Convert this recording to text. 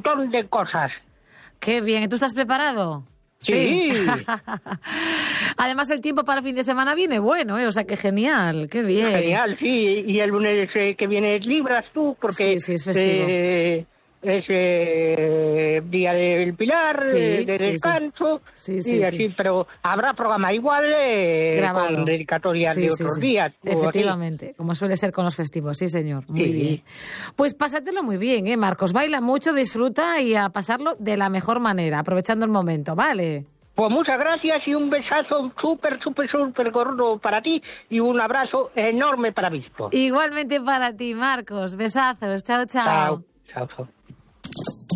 montón de cosas. Qué bien. ¿Y tú estás preparado? Sí. Además, el tiempo para el fin de semana viene bueno, ¿eh? O sea, que genial, qué bien. Genial, sí. Y el lunes que viene libras tú, porque Sí, es festivo. es Día del Pilar, de descanso, y así. Pero habrá programa igual grabado, con dedicatorias de otros días. Efectivamente, como suele ser con los festivos, sí, señor. Muy bien. Pues pásatelo muy bien, Marcos. Baila mucho, disfruta y a pasarlo de la mejor manera, aprovechando el momento, ¿vale? Pues muchas gracias y un besazo súper gordo para ti y un abrazo enorme para Víctor. Igualmente para ti, Marcos. Besazos. Chao, chao. Chao.